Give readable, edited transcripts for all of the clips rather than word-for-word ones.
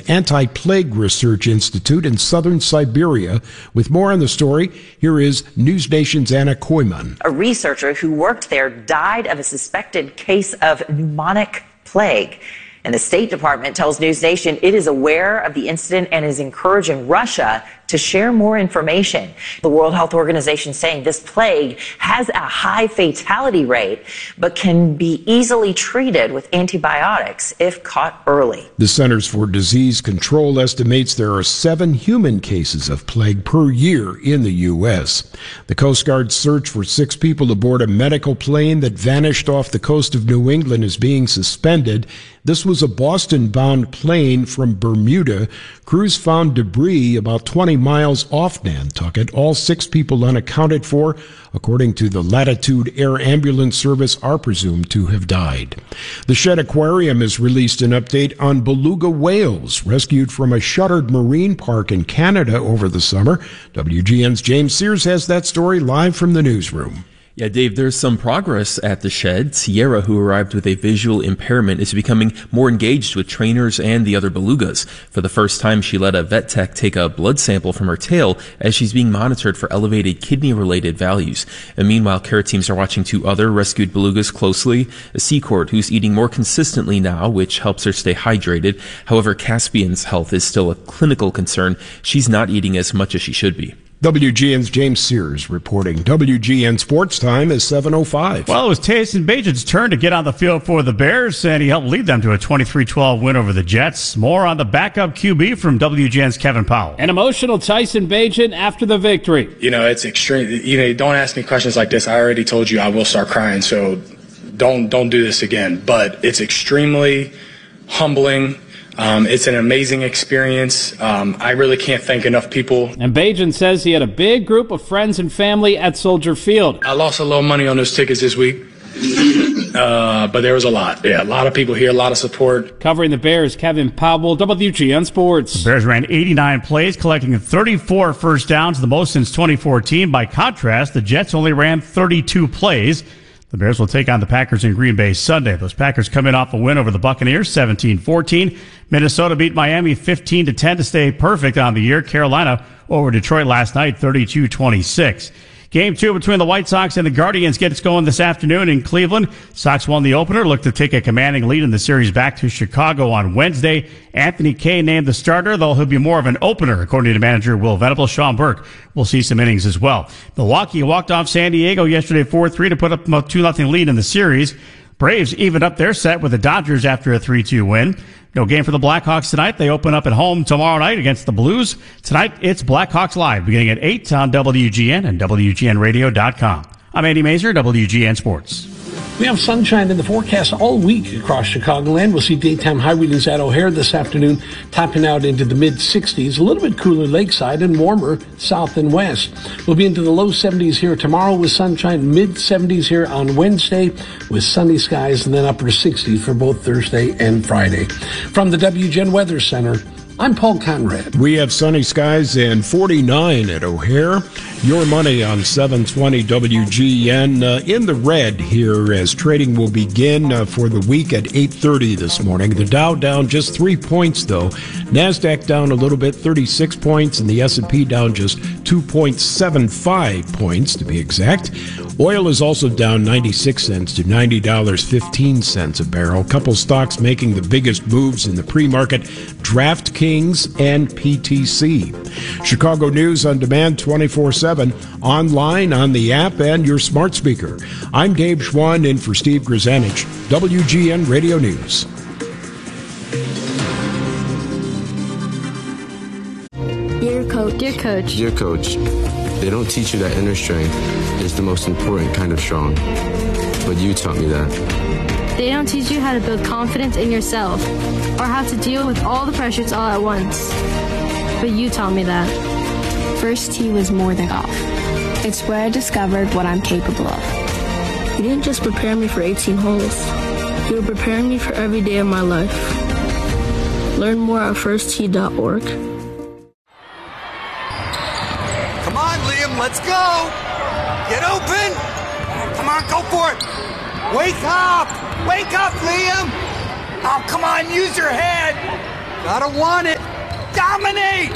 anti-plague research institute in southern Siberia. With more on the story, here is News Nation's Anna Koyman. A researcher who worked there died of a suspected case of pneumonic plague. And the State Department tells News Nation it is aware of the incident and is encouraging Russia to share more information. The World Health Organization saying this plague has a high fatality rate, but can be easily treated with antibiotics if caught early. The Centers for Disease Control estimates there are 7 human cases of plague per year in the U.S. The Coast Guard's search for 6 people aboard a medical plane that vanished off the coast of New England is being suspended. This was a Boston-bound plane from Bermuda. Crews found debris about 20 miles off Nantucket. All 6 people unaccounted for, according to the Latitude Air Ambulance Service, are presumed to have died. The Shedd Aquarium has released an update on beluga whales rescued from a shuttered marine park in Canada over the summer. WGN's James Sears has that story live from the newsroom. Yeah, Dave, there's some progress at the Shedd. Sierra, who arrived with a visual impairment, is becoming more engaged with trainers and the other belugas. For the first time, she let a vet tech take a blood sample from her tail as she's being monitored for elevated kidney-related values. And meanwhile, care teams are watching 2 other rescued belugas closely. A Secord, who's eating more consistently now, which helps her stay hydrated. However, Caspian's health is still a clinical concern. She's not eating as much as she should be. WGN's James Sears reporting. WGN Sports Time is 7:05. Well, it was Tyson Bagent's turn to get on the field for the Bears, and he helped lead them to a 23-12 win over the Jets. More on the backup QB from WGN's Kevin Powell. An emotional Tyson Bagent after the victory. It's extreme. Don't ask me questions like this. I already told you I will start crying, so don't do this again. But it's extremely humbling. It's an amazing experience. I really can't thank enough people. And Bagent says he had a big group of friends and family at Soldier Field. I lost a little money on those tickets this week, but there was a lot. Yeah, a lot of people here, a lot of support. Covering the Bears, Kevin Powell, WGN Sports. The Bears ran 89 plays, collecting 34 first downs, the most since 2014. By contrast, the Jets only ran 32 plays. The Bears will take on the Packers in Green Bay Sunday. Those Packers come in off a win over the Buccaneers, 17-14. Minnesota beat Miami 15-10 to stay perfect on the year. Carolina over Detroit last night, 32-26. Game 2 between the White Sox and the Guardians gets going this afternoon in Cleveland. Sox won the opener, look to take a commanding lead in the series back to Chicago on Wednesday. Anthony Kay named the starter, though he'll be more of an opener, according to manager Will Venable. Sean Burke will see some innings as well. Milwaukee walked off San Diego yesterday 4-3 to put up a 2-0 lead in the series. Braves evened up their set with the Dodgers after a 3-2 win. No game for the Blackhawks tonight. They open up at home tomorrow night against the Blues. Tonight, it's Blackhawks Live, beginning at 8 on WGN and WGNradio.com. I'm Andy Mazer, WGN Sports. We have sunshine in the forecast all week across Chicagoland. We'll see daytime high readings at O'Hare this afternoon, topping out into the mid-60s. A little bit cooler lakeside and warmer south and west. We'll be into the low 70s here tomorrow with sunshine, mid-70s here on Wednesday with sunny skies, and then upper 60s for both Thursday and Friday. From the WGN Weather Center, I'm Paul Conrad. We have sunny skies and 49 at O'Hare. Your money on 720 WGN in the red here as trading will begin for the week at 8:30 this morning. The Dow down just 3 points, though. NASDAQ down a little bit, 36 points, and the S&P down just 2.75 points, to be exact. Oil is also down 96 cents to $90.15 a barrel. Couple stocks making the biggest moves in the pre-market, DraftKings and PTC. Chicago News on demand 24/7, online, on the app, and your smart speaker. I'm Dave Schwann in for Steve Grzanich, WGN Radio News. Dear Coach. Dear Coach, they don't teach you that inner strength is the most important kind of strong. But you taught me that. They don't teach you how to build confidence in yourself or how to deal with all the pressures all at once. But you taught me that. First tee was more than golf. It's where I discovered what I'm capable of. You didn't just prepare me for 18 holes. You were preparing me for every day of my life. Learn more at firsttee.org. Come on, Liam, let's go. Get open. Come on, go for it. Wake up. Wake up, Liam. Oh, come on, use your head. Gotta want it. Dominate!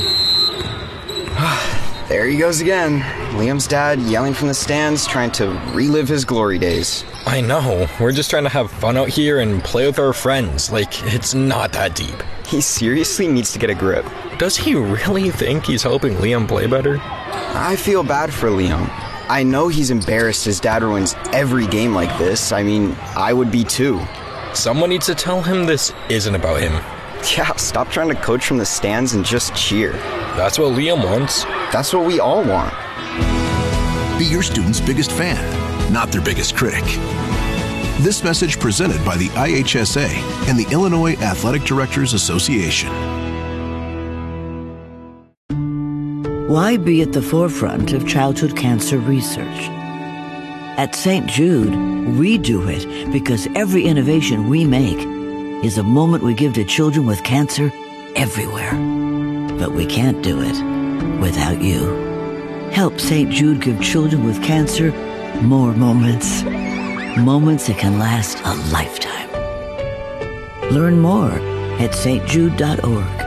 There he goes again. Liam's dad yelling from the stands, trying to relive his glory days. I know. We're just trying to have fun out here and play with our friends. Like, it's not that deep. He seriously needs to get a grip. Does he really think he's helping Liam play better? I feel bad for Liam. I know he's embarrassed his dad ruins every game like this. I mean, I would be too. Someone needs to tell him this isn't about him. Yeah, stop trying to coach from the stands and just cheer. That's what Liam wants. That's what we all want. Be your student's biggest fan, not their biggest critic. This message presented by the IHSA and the Illinois Athletic Directors Association. Why be at the forefront of childhood cancer research? At St. Jude, we do it because every innovation we make is a moment we give to children with cancer everywhere. But we can't do it without you. Help St. Jude give children with cancer more moments. Moments that can last a lifetime. Learn more at stjude.org.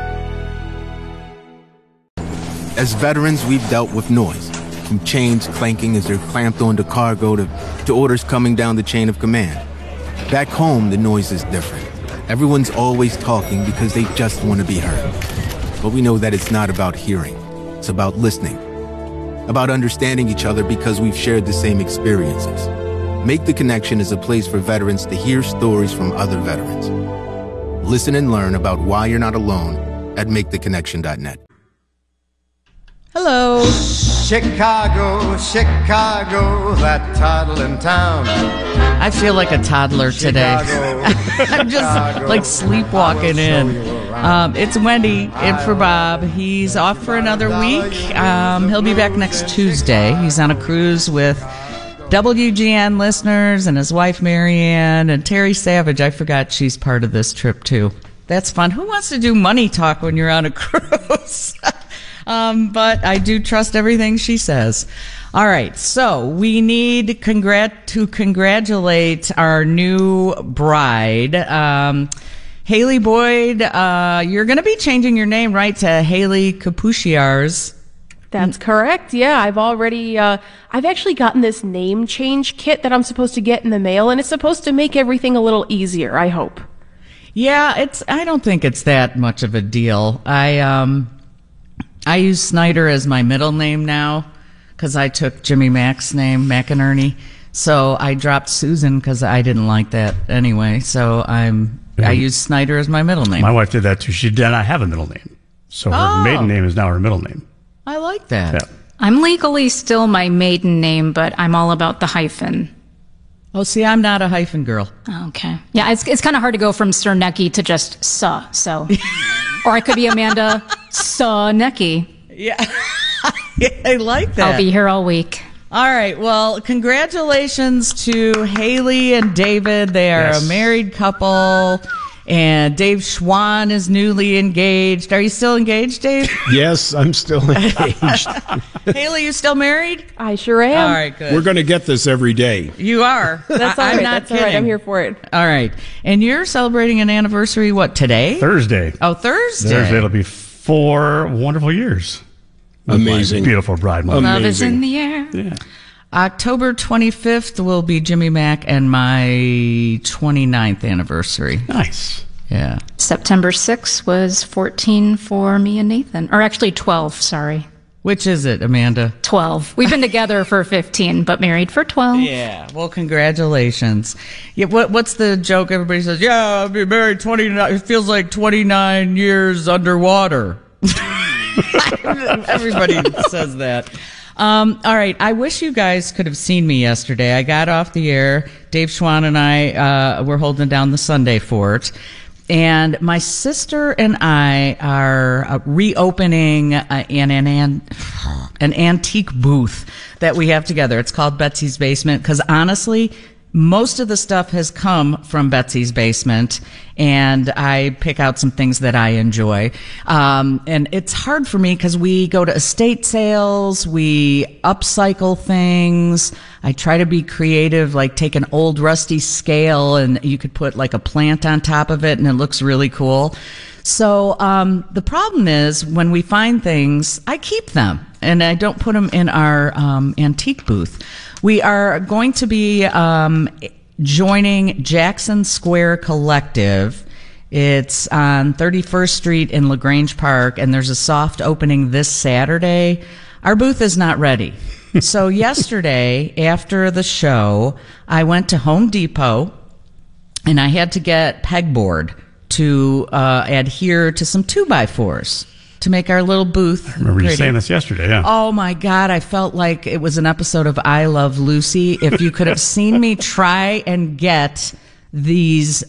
As veterans, we've dealt with noise, from chains clanking as they're clamped onto cargo to orders coming down the chain of command. Back home, the noise is different. Everyone's always talking because they just want to be heard. But we know that it's not about hearing. It's about listening. About understanding each other because we've shared the same experiences. Make the Connection is a place for veterans to hear stories from other veterans. Listen and learn about why you're not alone at maketheconnection.net. Hello. Chicago, Chicago, that toddling town. I feel like a toddler today. I'm just like sleepwalking in. It's Wendy in for Bob. He's off for another week. He'll be back next Tuesday. He's on a cruise with WGN listeners and his wife Marianne and Terry Savage. I forgot she's part of this trip too. That's fun. Who wants to do money talk when you're on a cruise? But I do trust everything she says. All right, so we need to congratulate our new bride. Haley Boyd, you're going to be changing your name, right, to Haley Kapuchiars. That's correct. Yeah, I've actually gotten this name change kit that I'm supposed to get in the mail, and it's supposed to make everything a little easier, I hope. Yeah, I don't think it's that much of a deal. I use Snyder as my middle name now because I took Jimmy Mac's name, McInerney. So I dropped Susan because I didn't like that anyway. So I use Snyder as my middle name. My wife did that too. She did not have a middle name. So her maiden name is now her middle name. I like that. Yeah. I'm legally still my maiden name, but I'm all about the hyphen. Oh, see, I'm not a hyphen girl. Okay. Yeah, it's kind of hard to go from Sternecki to just so. Or I could be Amanda Sonecki. Yeah. I like that. I'll be here all week. All right. Well, congratulations to Haley and David. They are a married couple. And Dave Schwann is newly engaged. Are you still engaged, Dave? Yes, I'm still engaged. Haley, you still married? I sure am. All right, good. We're going to get this every day. You are. That's all right. I'm not That's kidding. all right. I'm here for it. All right. And you're celebrating an anniversary, what, today? Thursday. Oh, Thursday. Thursday. It'll be 4 wonderful years. Amazing. Beautiful bride. Love is in the air. Yeah. October 25th will be Jimmy Mac and my 29th anniversary. Nice. Yeah. September 6th was 14 for me and Nathan. Or actually 12, sorry. Which is it, Amanda? 12. We've been together for 15, but married for 12. Yeah. Well, congratulations. Yeah. What's the joke? Everybody says, yeah, I'll be married 29. It feels like 29 years underwater. Everybody says that. All right. I wish you guys could have seen me yesterday. I got off the air. Dave Schwann and I were holding down the Sunday fort. And my sister and I are reopening an antique booth that we have together. It's called Betsy's Basement because honestly, most of the stuff has come from Betsy's Basement, and I pick out some things that I enjoy. And it's hard for me because we go to estate sales, we upcycle things. I try to be creative, like take an old rusty scale and you could put like a plant on top of it and it looks really cool. So the problem is when we find things, I keep them and I don't put them in our antique booth. We are going to be joining Jackson Square Collective. It's on 31st Street in LaGrange Park, and there's a soft opening this Saturday. Our booth is not ready. So yesterday, after the show, I went to Home Depot, and I had to get pegboard to adhere to some 2x4s to make our little booth I remember pretty. You saying this yesterday, yeah. Oh, my God. I felt like it was an episode of I Love Lucy. If you could have seen me try and get these,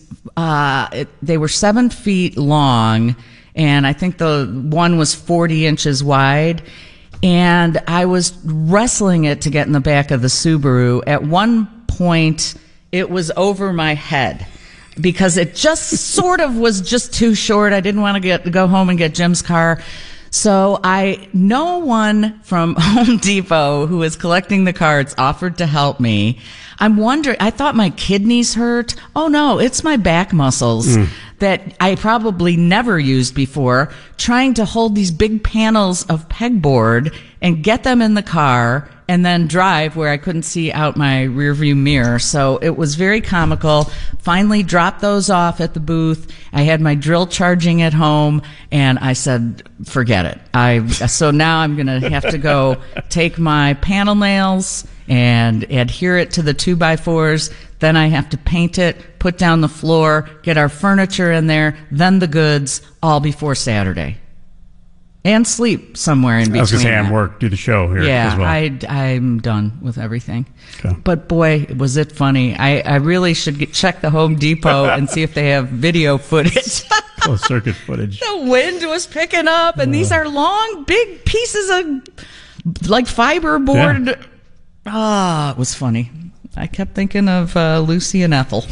they were 7 feet long, and I think the one was 40 inches wide. And I was wrestling it to get in the back of the Subaru. At one point, it was over my head because it just sort of was just too short. I didn't want to go home and get Jim's car. So no one from Home Depot who is collecting the cards offered to help me. I'm wondering, I thought my kidneys hurt. Oh no, it's my back muscles that I probably never used before, trying to hold these big panels of pegboard and get them in the car and then drive where I couldn't see out my rearview mirror. So it was very comical. Finally dropped those off at the booth. I had my drill charging at home, and I said, forget it. So now I'm going to have to go take my panel nails and adhere it to the 2x4s. Then I have to paint it, put down the floor, get our furniture in there, then the goods, all before Saturday. And sleep somewhere in between. I was going to say, and work, do the show here as well. I'm done with everything. Okay. But boy, was it funny. I really should check the Home Depot and see if they have video footage. Closed circuit footage. The wind was picking up, and these are long, big pieces of like fiberboard. Yeah. It was funny. I kept thinking of Lucy and Ethel.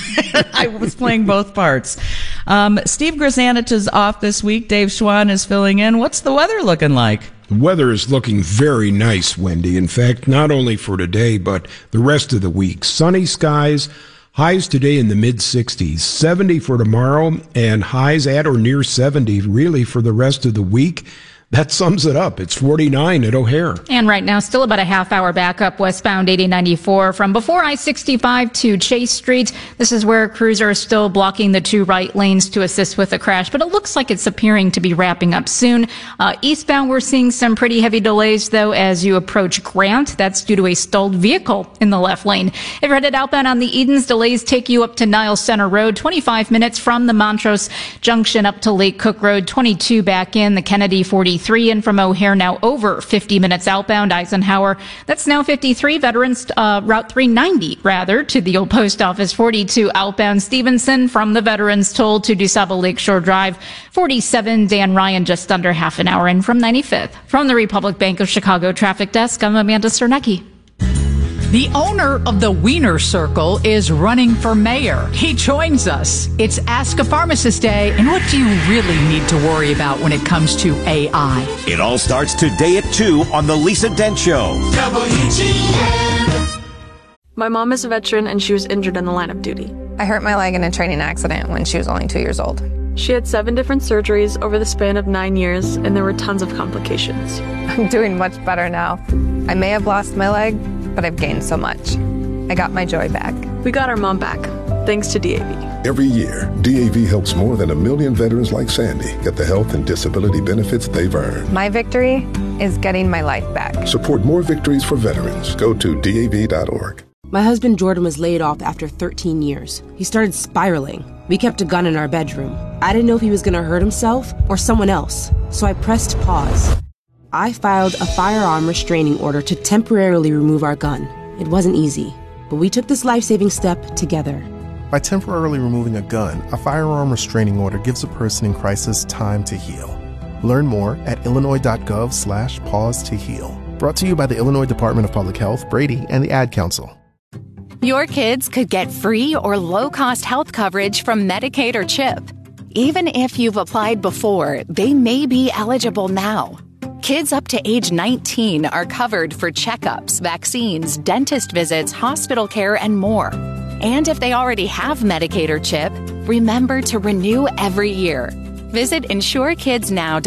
I was playing both parts. Steve Grzanich is off this week. Dave Schwann is filling in. What's the weather looking like? The weather is looking very nice, Wendy. In fact, not only for today, but the rest of the week. Sunny skies, highs today in the mid-60s, 70 for tomorrow, and highs at or near 70 really for the rest of the week. That sums it up. It's 49 at O'Hare. And right now, still about a half-hour backup westbound 8094 from before I-65 to Chase Street. This is where crews are still blocking the 2 right lanes to assist with the crash, but it looks like it's appearing to be wrapping up soon. Eastbound, we're seeing some pretty heavy delays, though, as you approach Grant. That's due to a stalled vehicle in the left lane. If you're headed outbound on the Edens, delays take you up to Niles Center Road, 25 minutes from the Montrose Junction up to Lake Cook Road, 22 back in, the Kennedy 43 in from O'Hare, now over 50 minutes outbound Eisenhower. That's now 53. Veterans Route 390 rather to the old post office, 42 outbound Stevenson from the Veterans Toll to DuSable Lakeshore Drive, 47 Dan Ryan just under half an hour in from 95th. From the Republic Bank of Chicago Traffic Desk, I'm Amanda Sternecki. The owner of the Wiener Circle is running for mayor. He joins us. It's Ask a Pharmacist Day. And what do you really need to worry about when it comes to AI? It all starts today at 2 on The Lisa Dent Show. WGN. My mom is a veteran and she was injured in the line of duty. I hurt my leg in a training accident when she was only 2 years old. She had 7 different surgeries over the span of 9 years, and there were tons of complications. I'm doing much better now. I may have lost my leg, but I've gained so much. I got my joy back. We got our mom back, thanks to DAV. Every year, DAV helps more than 1 million veterans like Sandy get the health and disability benefits they've earned. My victory is getting my life back. Support more victories for veterans. Go to DAV.org. My husband Jordan was laid off after 13 years. He started spiraling. We kept a gun in our bedroom. I didn't know if he was going to hurt himself or someone else, so I pressed pause. I filed a firearm restraining order to temporarily remove our gun. It wasn't easy, but we took this life-saving step together. By temporarily removing a gun, a firearm restraining order gives a person in crisis time to heal. Learn more at illinois.gov/pause to heal. Brought to you by the Illinois Department of Public Health, Brady, and the Ad Council. Your kids could get free or low-cost health coverage from Medicaid or CHIP. Even if you've applied before, they may be eligible now. Kids up to age 19 are covered for checkups, vaccines, dentist visits, hospital care, and more. And if they already have Medicaid or CHIP, remember to renew every year. Visit insurekidsnow.com